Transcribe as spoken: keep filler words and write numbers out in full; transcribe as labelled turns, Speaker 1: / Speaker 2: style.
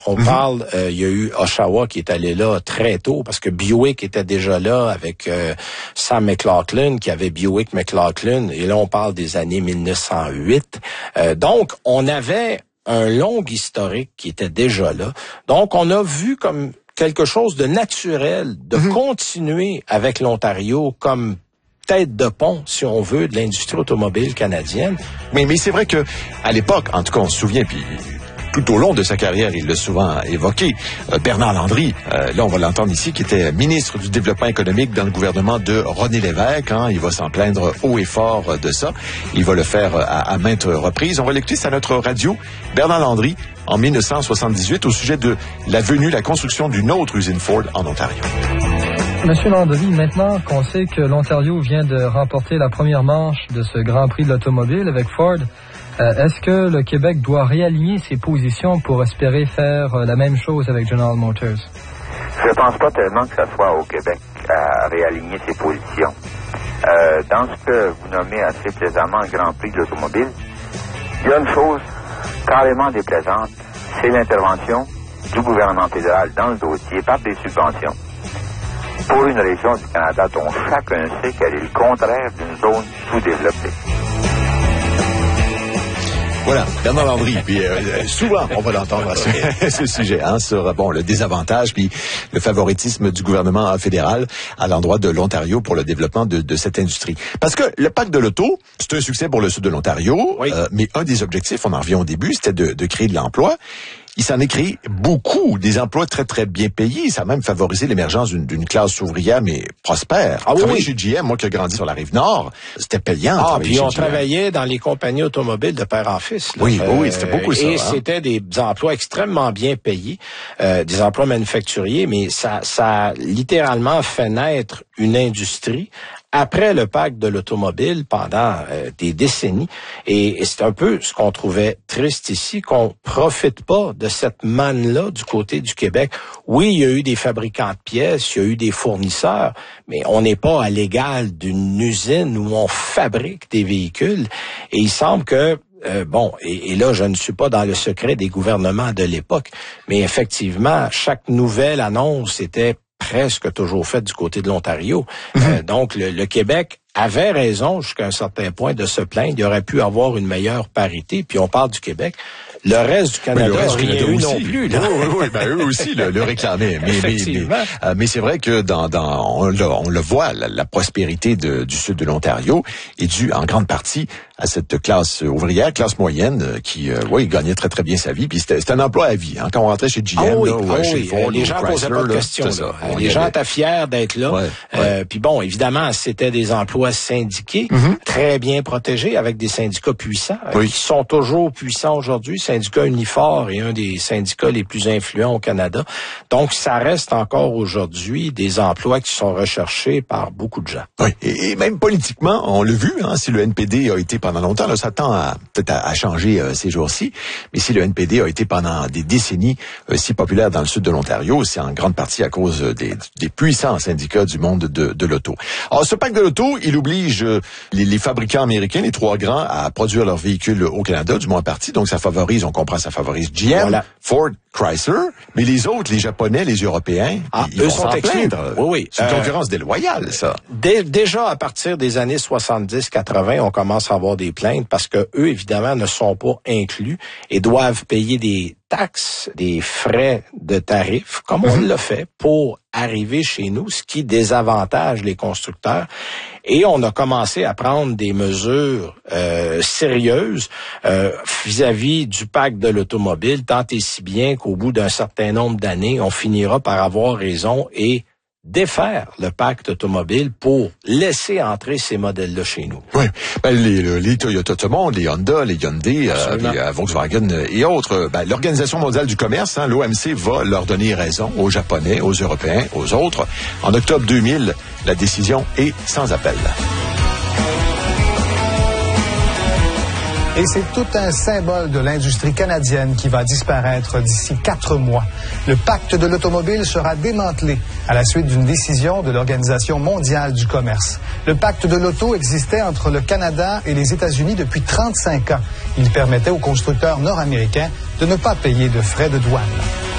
Speaker 1: On mm-hmm. parle, euh, il y a eu Oshawa qui est allé là très tôt parce que Buick était déjà là avec euh, Sam McLaughlin qui avait Buick McLaughlin. Et là, on parle des années mille neuf cent huit. Euh, donc, on avait un long historique qui était déjà là. Donc, on a vu comme quelque chose de naturel de mm-hmm. continuer avec l'Ontario comme tête de pont, si on veut, de l'industrie automobile canadienne.
Speaker 2: Mais, mais c'est vrai que à l'époque, en tout cas, on se souvient, puis tout au long de sa carrière, il l'a souvent évoqué, euh, Bernard Landry, euh, là on va l'entendre ici, qui était ministre du Développement économique dans le gouvernement de René Lévesque. Hein, il va s'en plaindre haut et fort de ça. Il va le faire à, à maintes reprises. On va l'écouter, c'est à notre radio. Bernard Landry, en mille neuf cent soixante-dix-huit, au sujet de la venue, la construction d'une autre usine Ford en Ontario.
Speaker 3: Monsieur Landry, maintenant qu'on sait que l'Ontario vient de remporter la première manche de ce Grand Prix de l'automobile avec Ford, Euh, est-ce que le Québec doit réaligner ses positions pour espérer faire euh, la même chose avec General Motors?
Speaker 4: Je ne pense pas tellement que ça soit au Québec à réaligner ses positions. Euh, dans ce que vous nommez assez plaisamment le Grand Prix de l'automobile, il y a une chose carrément déplaisante, c'est l'intervention du gouvernement fédéral dans le dossier par des subventions pour une région du Canada dont chacun sait qu'elle est le contraire d'une zone sous-développée.
Speaker 2: Voilà, Bernard Landry. Puis euh, souvent, on va l'entendre à ce, ce sujet, hein, sur bon le désavantage puis le favoritisme du gouvernement fédéral à l'endroit de l'Ontario pour le développement de, de cette industrie. Parce que le pacte de l'auto, c'est un succès pour le sud de l'Ontario, oui. euh, mais un des objectifs, on en revient au début, c'était de, de créer de l'emploi. Il s'en est créé beaucoup, des emplois très, très bien payés. Ça a même favorisé l'émergence d'une, d'une classe ouvrière, mais prospère.
Speaker 1: Ah oui, oui.
Speaker 2: Chez G M, moi qui ai grandi sur la Rive-Nord, c'était payant.
Speaker 1: Ah, puis on travaillait dans les compagnies automobiles de père en fils. Là.
Speaker 2: Oui,
Speaker 1: euh,
Speaker 2: oui, c'était beaucoup ça.
Speaker 1: Et
Speaker 2: hein?
Speaker 1: c'était des emplois extrêmement bien payés, euh, des emplois manufacturiers, mais ça, ça a littéralement fait naître une industrie après le pacte de l'automobile pendant euh, des décennies. Et, et c'est un peu ce qu'on trouvait triste ici, qu'on profite pas de cette manne-là du côté du Québec. Oui, il y a eu des fabricants de pièces, il y a eu des fournisseurs, mais on n'est pas à l'égal d'une usine où on fabrique des véhicules. Et il semble que Euh, bon, et, et là, je ne suis pas dans le secret des gouvernements de l'époque, mais effectivement, chaque nouvelle annonce était presque toujours faite du côté de l'Ontario. Mm-hmm. Euh, donc, le, le Québec avait raison jusqu'à un certain point de se plaindre. Il aurait pu avoir une meilleure parité. Puis on parle du Québec. Le reste du Canada n'a rien eu non plus. Là.
Speaker 2: Oui, oui, oui, ben, eux aussi le, le réclamaient. Mais, mais, mais, euh, mais c'est vrai que dans, dans on, le, on le voit, la, la prospérité de, du sud de l'Ontario est due en grande partie à cette classe ouvrière, classe moyenne, qui, euh, oui, gagnait très, très bien sa vie. Puis c'était, c'était un emploi à vie. Hein, quand on rentrait chez G M,
Speaker 1: ah oui,
Speaker 2: là,
Speaker 1: ah
Speaker 2: ou chez
Speaker 1: oui.
Speaker 2: Ford,
Speaker 1: les gens posaient pas de questions. Là. Les gens étaient fiers d'être là. Ouais, euh, ouais. Puis bon, évidemment, c'était des emplois syndiqués, mm-hmm. très bien protégés, avec des syndicats puissants, oui. qui sont toujours puissants aujourd'hui. Syndicat Unifor est un des syndicats les plus influents au Canada. Donc, ça reste encore aujourd'hui des emplois qui sont recherchés par beaucoup de gens.
Speaker 2: Oui, et, et même politiquement, on l'a vu, hein, si le N P D a été pendant longtemps, là, ça tend à, peut-être à, à changer euh, ces jours-ci, mais si le N P D a été pendant des décennies euh, si populaire dans le sud de l'Ontario, c'est en grande partie à cause des, des puissants syndicats du monde de, de l'auto. Alors, ce pacte de l'auto, il oblige euh, les, les fabricants américains, les trois grands, à produire leurs véhicules au Canada, du moins en partie, donc ça favorise, on comprend, ça favorise G M, voilà. Ford, Chrysler, mais les autres, les Japonais, les Européens,
Speaker 1: ah,
Speaker 2: ils
Speaker 1: eux
Speaker 2: vont
Speaker 1: sont
Speaker 2: s'en
Speaker 1: exclus.
Speaker 2: plaindre.
Speaker 1: Oui, oui.
Speaker 2: C'est une
Speaker 1: euh,
Speaker 2: concurrence déloyale, ça.
Speaker 1: Dès, déjà, à partir des années soixante-dix quatre-vingt, on commence à avoir des plaintes parce que eux, évidemment, ne sont pas inclus et doivent payer des taxes, des frais de tarifs, comme on l'a fait, pour arriver chez nous, ce qui désavantage les constructeurs. Et on a commencé à prendre des mesures euh, sérieuses euh, vis-à-vis du pacte de l'automobile, tant et si bien qu'au bout d'un certain nombre d'années, on finira par avoir raison et défaire le pacte automobile pour laisser entrer ces modèles-là chez nous.
Speaker 2: Oui, ben, les, les Toyota tout le monde, les Honda, les Hyundai, euh, les euh, Volkswagen et autres, ben, l'Organisation mondiale du commerce, hein, l'O M C, va leur donner raison aux Japonais, aux Européens, aux autres. En octobre deux mille, la décision est sans appel.
Speaker 5: Et c'est tout un symbole de l'industrie canadienne qui va disparaître d'ici quatre mois. Le pacte de l'automobile sera démantelé à la suite d'une décision de l'Organisation mondiale du commerce. Le pacte de l'auto existait entre le Canada et les États-Unis depuis trente-cinq ans. Il permettait aux constructeurs nord-américains de ne pas payer de frais de douane.